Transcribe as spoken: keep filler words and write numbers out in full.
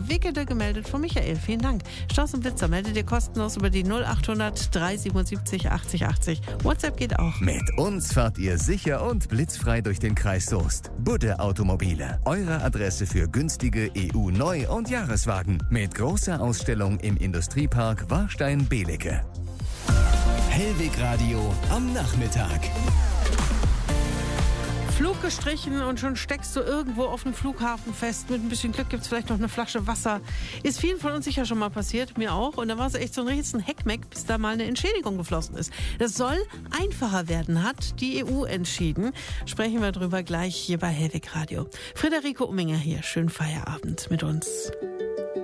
Wickede gemeldet von Michael. Vielen Dank. Staus und Blitzer meldet ihr kostenlos über die null acht hundert dreihundertsiebenundsiebzig achtzig achtzig. WhatsApp geht auch. Mit uns fahrt ihr sicher und blitzfrei durch den Kreis Soest. Budde Automobile. Eure Adresse für günstige E U-Neu- und Jahreswagen. Mit großer Ausstellung im Industriepark Warstein-Belecke. Hellweg Radio am Nachmittag. Flug gestrichen und schon steckst du irgendwo auf dem Flughafen fest. Mit ein bisschen Glück gibt es vielleicht noch eine Flasche Wasser. Ist vielen von uns sicher schon mal passiert, mir auch. Und da war es echt so ein riesen Heckmeck, bis da mal eine Entschädigung geflossen ist. Das soll einfacher werden, hat die E U entschieden. Sprechen wir drüber gleich hier bei Hellweg Radio. Friederike Umminger hier. Schönen Feierabend mit uns.